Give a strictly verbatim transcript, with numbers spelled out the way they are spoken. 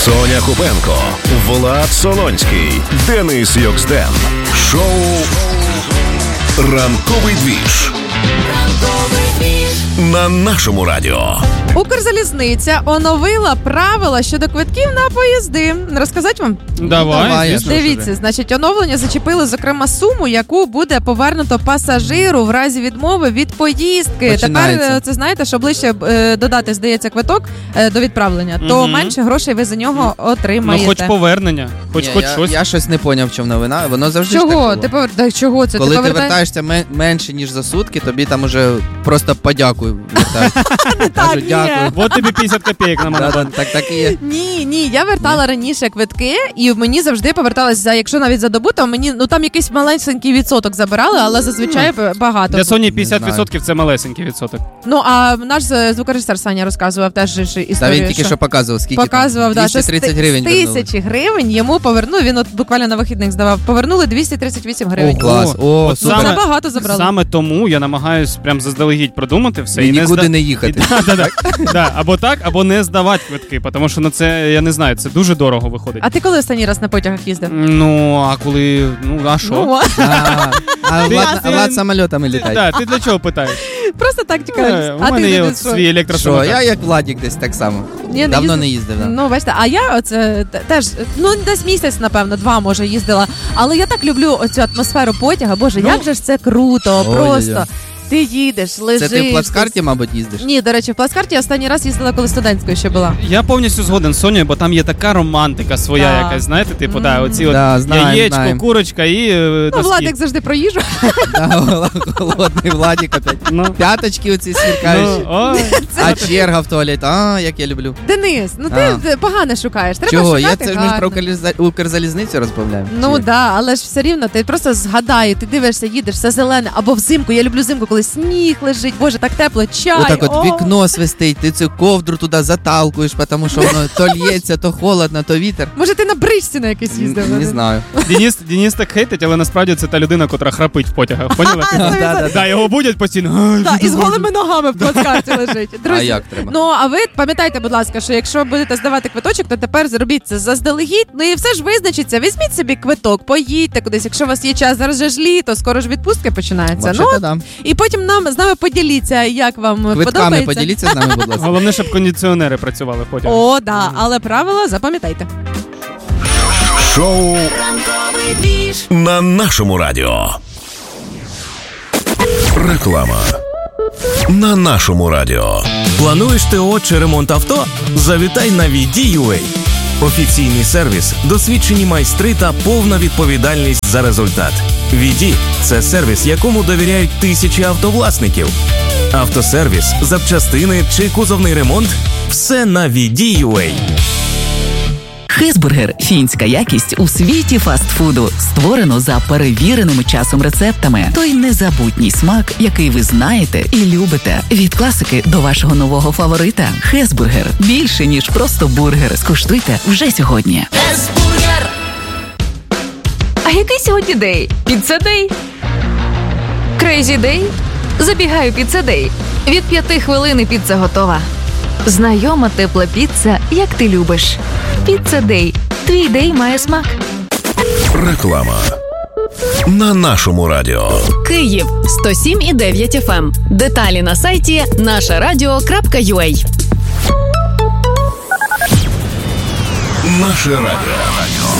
Соня Купенко, Влад Солонський, Денис Йоксден. Шоу «Ранковий двіж» на нашому радіо. Укрзалізниця оновила правила щодо квитків на поїзди. Розказати вам? Давай, Давай. звісно, Дивіться, значить, оновлення зачепили, зокрема, суму, яку буде повернуто пасажиру в разі відмови від поїздки. Починається. Тепер, це знаєте, що ближче е, додати, здається, квиток е, до відправлення, то Мгм. менше грошей ви за нього отримаєте. Ну, хоч повернення, хоч Ні, хоч я, щось. я щось не поняв, в чому новина. Воно завжди ж так Чого? було. Ти повер... да, чого це? Коли ти ти повертай... вертаєшся мен- менше, ніж за сутки, тобі там уже просто подякую вертають. Кажуть, ні. дякую. Вот тобі п'ятдесят копійок на мене. Да-да, Так так і є. Ні, ні, я вертала раніше квитки, і мені завжди поверталось за, якщо навіть за добу, то мені, ну там якийсь малесенький відсоток забирали, але зазвичай багато. Для Соні Не п'ятдесят знаю. відсотків це малесенький відсоток. Ну, а наш е, звукорежисер Саня розказував теж ж історію, Та він тільки що показував, скільки показував, там. да, що двісті тридцять з гривень з вернули. тисячі гривень йому повернули, він от буквально на вихідних здавав, повернули двісті тридцять вісім гривень. О, клас. О, От супер. Це саме- багато забрали. Саме тому я намагаюсь прям заздалегідь продумати все. І нікуди зда- не їхати. І- да, да, да. Да, або так, або не здавати квитки, тому що на це, я не знаю, це дуже дорого виходить. А ти коли останній раз на потягах їздив? Ну, а коли, ну, а що? Ну, А, а Ти- Влад, ти- Влад самольотами літає. Да, ти для чого питаєш? просто так Е, цікавість. У А мене ти є Денис, от що? свій Що, електросамокат. я як Владік десь так само. Ні, Давно їздив- не їздив, да. Ну, бачите, а я оце т- теж, ну, десь місяць, напевно, два, може, їздила. Але я так люблю оцю атмосферу потяга. Боже, Ну, як же ж це круто, ой-ой-ой. просто. Ти їдеш, лежиш. Це ти в плацкарті, мабуть, їздиш? Ні, до речі, в плацкарті я останній раз їздила, коли студентською ще була. Я повністю згоден з Сонею, бо там є така романтика своя Да. якась, знаєте, типу, да, оці Да, от знаємо, яєчко, знаємо. курочка і е, Ну, носки. Влад, як завжди, про їжу. Да, Холодний Владік опять. Ну, П'яточки оці сверкаючі. ну, ой. А черга в туалет, а, як я люблю. Денис, ну ти А. ти погано шукаєш. Треба Чого? Я шукати це ж ми ж про гарно. Укрза- Укрзалізницю розмовляємо. Ну Чи- да, але ж все рівно ти просто згадай, ти дивишся, їдеш, все зелене, або взимку. Я люблю взимку, коли сніг лежить. Боже, так тепло, чай. Отак от о. вікно свистить, ти цю ковдру туди заталкуєш, тому що воно то лється, то холодно, то вітер. Може, ти на бричці на якийсь їздив? Н- Не знаю. Денис, Денис так хейтить, але насправді це та людина, котра храпить в потягах. Поняла? Да-да-да. Да, його будять постійно. Ай, Так, і з голими ногами в плацкарті лежить. Друзі, А як треба? ну а ви пам'ятайте, будь ласка, що якщо будете здавати квиточок, то тепер зробіть це заздалегідь. Ну і все ж визначиться. Візьміть собі квиток, поїдьте кудись. Якщо у вас є час, зараз же ж літо, скоро ж відпустки починаються. Ну Вообще-то да. і потім нам з нами поділіться, як вам Квитками подобається. поділіться з нами, будь ласка. Головне, щоб кондиціонери працювали в потягах. О, да, але правила запам'ятайте. Шоу на нашому радіо. Реклама на нашому радіо. Плануєш ТО чи ремонт авто? Завітай на ві ді ю ей. Офіційний сервіс, досвідчені майстри та повна відповідальність за результат. ві ді – це сервіс, якому довіряють тисячі автовласників. Автосервіс, запчастини чи кузовний ремонт – все на ві ді ю ей. Хесбургер – фінська якість у світі фастфуду. Створено за перевіреними часом рецептами. Той незабутній смак, який ви знаєте і любите. Від класики до вашого нового фаворита. Хесбургер – більше, ніж просто бургер. Скуштуйте вже сьогодні. А який сьогодні день? Піцца-дей? Крейзі-дей? Забігаю піцца-дей. Від п'яти хвилин і піца готова. Знайома тепла піца, як ти любиш. Піцца-дей. Твій дей має смак. Реклама на нашому радіо. Київ сто сім і дев'ять еф ем. Деталі на сайті наша радіо крапка ю а. Наше радіо.